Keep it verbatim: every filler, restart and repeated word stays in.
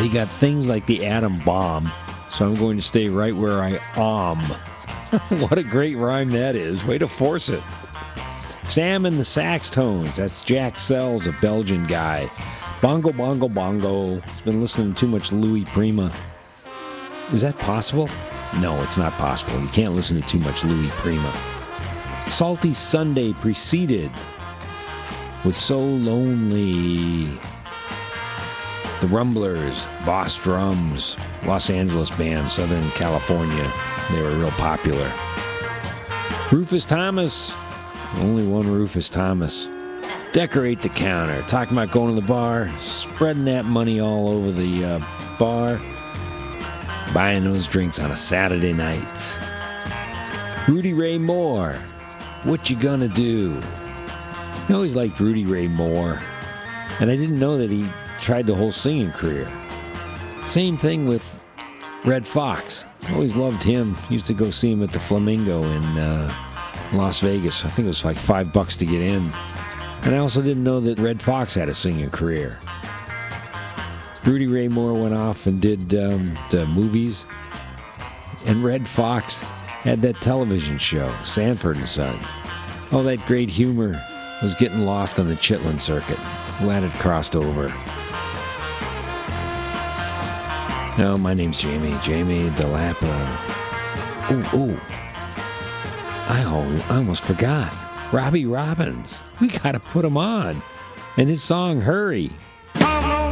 They got things like the atom bomb, so I'm going to stay right where I am. What a great rhyme that is. Way to force it. Sam and the Sax Tones. That's Jack Sells, a Belgian guy. Bongo, bongo, bongo. He's been listening to too much Louis Prima. Is that possible? No, it's not possible. You can't listen to too much Louis Prima. Salty Sunday preceded with So Lonely. The Rumblers, Boss Drums, Los Angeles band, Southern California. They were real popular. Rufus Thomas. Only one Rufus Thomas. Decorate the counter. Talking about going to the bar, spreading that money all over the uh, bar, buying those drinks on a Saturday night. Rudy Ray Moore. What you gonna do? I always liked Rudy Ray Moore, and I didn't know that he tried the whole singing career. Same thing with Red Fox. I always loved him. Used to go see him at the Flamingo in uh, Las Vegas. I think it was like five bucks to get in. And I also didn't know that Red Fox had a singing career. Rudy Ray Moore went off and did um, the movies, and Red Fox had that television show, Sanford and Son. All that great humor was getting lost on the Chitlin circuit. Glad it crossed over. No, my name's Jamie. Jamie DeLapa. Ooh, ooh. I, al- I almost forgot. Robbie Robbins. We got to put him on. And his song, Hurry.